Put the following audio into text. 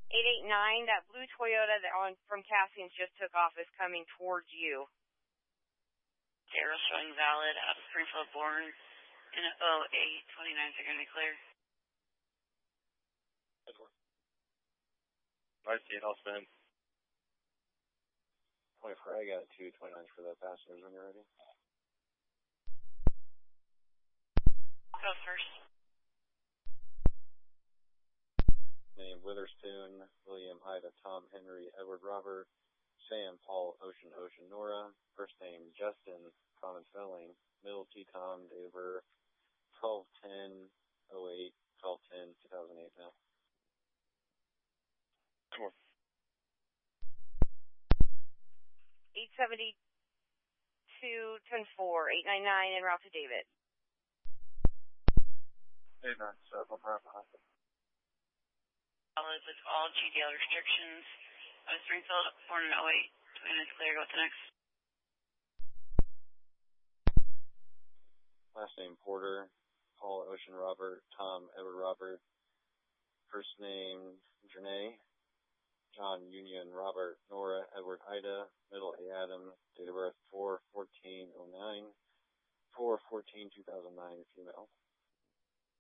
889, that blue Toyota from Cassian's just took off is coming towards you. Darrell showing valid out of Springfield, born in 08, 29 second clear. I see it, I'll spin. 24, I got 229 for the passengers when you're ready. Go first. Name Witherspoon, William Ida, Tom Henry, Edward Robert, Sam, Paul, Ocean, Nora. First name Justin, common spelling, middle T Tom, date of birth 12/10/08, 12/10/2008 now. Come on. 872, 10-4, 899 en route to David. 897, I'm right behind it. Valid with all GDL restrictions. Out of Springfield, born in 08, 29 clear. Go with the next. Last name Porter, Paul, Ocean, Robert, Tom, Edward, Robert. First name Janae, John, Union, Robert, Nora, Edward, Ida. Middle A. Adam. Date of birth 4/14/09, 4/14/2009, female.